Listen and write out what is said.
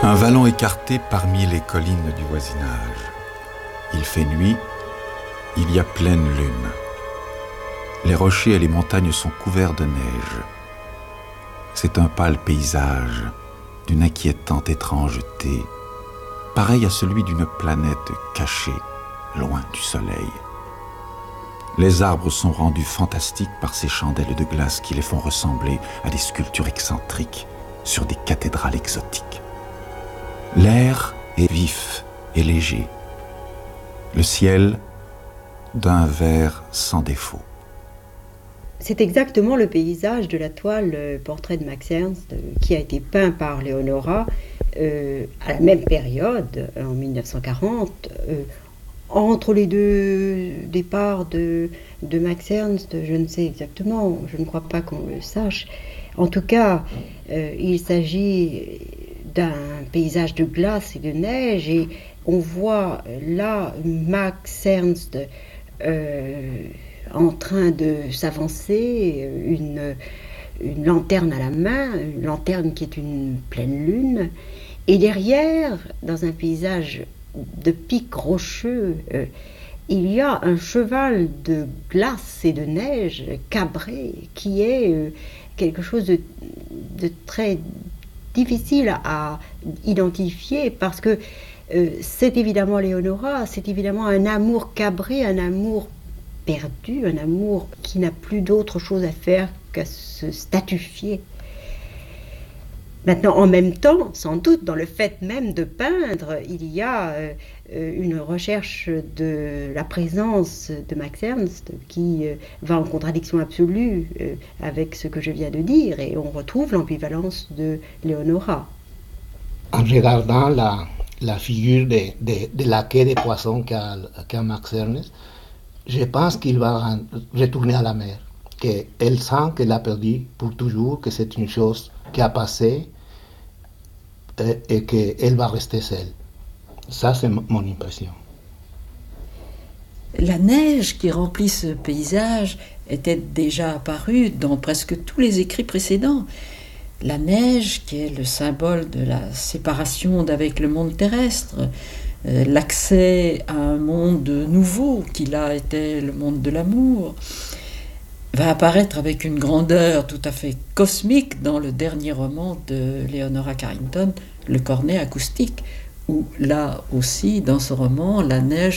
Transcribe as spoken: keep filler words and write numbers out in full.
Un vallon écarté parmi les collines du voisinage. Il fait nuit, il y a pleine lune. Les rochers et les montagnes sont couverts de neige. C'est un pâle paysage d'une inquiétante étrangeté, pareil à celui d'une planète cachée, loin du soleil. Les arbres sont rendus fantastiques par ces chandelles de glace qui les font ressembler à des sculptures excentriques sur des cathédrales exotiques. L'air est vif et léger. Le ciel d'un vert sans défaut. C'est exactement le paysage de la toile Portrait de Max Ernst qui a été peint par Leonora euh, à la même période, en dix-neuf cent quarante, euh, entre les deux départs de, de Max Ernst, je ne sais exactement, je ne crois pas qu'on le sache. En tout cas, euh, il s'agit d'un paysage de glace et de neige, et on voit là Max Ernst euh, en train de s'avancer, une, une lanterne à la main, une lanterne qui est une pleine lune, et derrière, dans un paysage de pics rocheux, euh, il y a un cheval de glace et de neige cabré qui est euh, quelque chose de, de très difficile à identifier, parce que euh, c'est évidemment Leonora, c'est évidemment un amour cabré, un amour perdu, un amour qui n'a plus d'autre chose à faire qu'à se statufier. Maintenant, en même temps, sans doute, dans le fait même de peindre, il y a euh, une recherche de la présence de Max Ernst qui euh, va en contradiction absolue euh, avec ce que je viens de dire, et on retrouve l'ambivalence de Leonora. En regardant la, la figure de, de, de la quai des poissons qu'a, qu'a Max Ernst, je pense qu'il va retourner à la mer, qu'elle sent qu'elle a perdu pour toujours, que c'est une chose qui a passé et, et qu'elle va rester seule. Ça, c'est m- mon impression. La neige qui remplit ce paysage était déjà apparue dans presque tous les écrits précédents. La neige qui est le symbole de la séparation d'avec le monde terrestre, euh, l'accès à un monde nouveau qui là était le monde de l'amour, va apparaître avec une grandeur tout à fait cosmique dans le dernier roman de Leonora Carrington, Le Cornet acoustique, où là aussi, dans ce roman, la neige